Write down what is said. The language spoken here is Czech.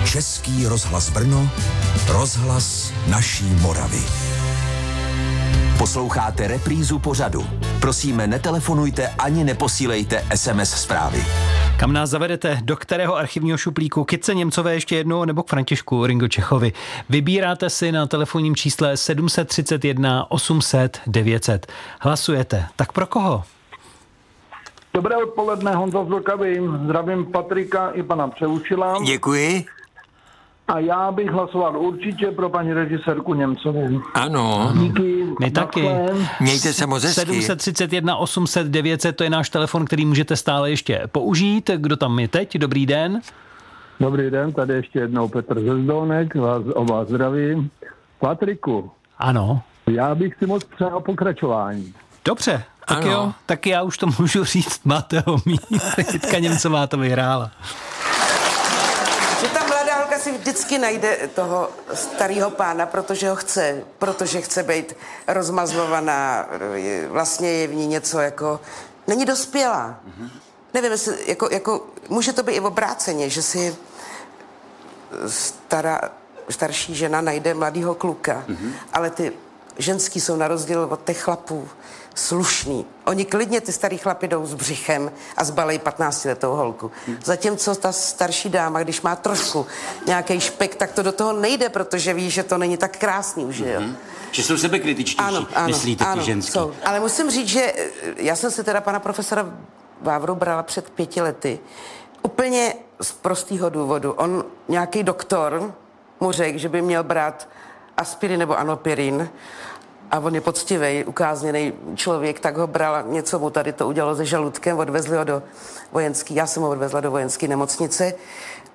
Český rozhlas Brno, rozhlas naší Moravy. Posloucháte reprízu pořadu. Prosíme, netelefonujte ani neposílejte SMS zprávy. Kam nás zavedete? Do kterého archivního šuplíku? K Jitce Němcové ještě jednou nebo k Františku Ringo Čechovi? Vybíráte si na telefonním čísle 731 800 900. Hlasujete. Tak pro koho? Dobré odpoledne, Honza z Vlkavy. Zdravím Patrika i pana Přeučila. Děkuji. A já bych hlasoval určitě pro paní režisérku Němcovou. Ano. Díky. My taky. Mějte se moc hezky. 731 800 900, to je náš telefon, který můžete stále ještě použít. Kdo tam je teď? Dobrý den. Dobrý den, tady ještě jednou Petr ze Zdolnek, vás zdravím. Patriku. Ano. Já bych si moc přál pokračování. Dobře, tak ano. jo, tak já už to můžu říct, máte ho mít. Jitka Němcová to vyhrála. Že ta mladá holka si vždycky najde toho starého pána, protože chce být rozmazlovaná, vlastně je v ní něco jako, není dospělá. Nevím, jestli, může to být i obráceně, že si starší žena najde mladýho kluka, ale ty ženský jsou na rozdíl od těch chlapů slušný. Oni klidně, ty starý chlapi, jdou s břichem a zbalej 15letou holku. Zatímco ta starší dáma, když má trošku nějaký špek, tak to do toho nejde, protože ví, že to není tak krásný už, jo. Že jsou sebekritičtější, myslíte, ty ženský? Jsou. Ale musím říct, že já jsem si teda pana profesora Vávru brala před 5 lety. Úplně z prostého důvodu. On, nějaký doktor, mu řekl, že by měl brát aspirin nebo anopirin, a on je poctivý, ukázněný člověk, tak ho bral, něco mu tady to udělalo se žaludkem, odvezli ho do vojenský, já jsem ho odvezla do vojenské nemocnice